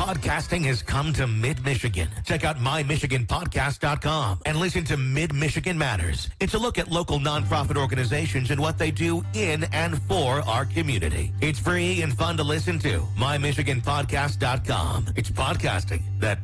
Podcasting has come to Mid-Michigan. Check out mymichiganpodcast.com and listen to Mid-Michigan Matters. It's a look at local nonprofit organizations and what they do in and for our community. It's free and fun to listen to. mymichiganpodcast.com. It's podcasting that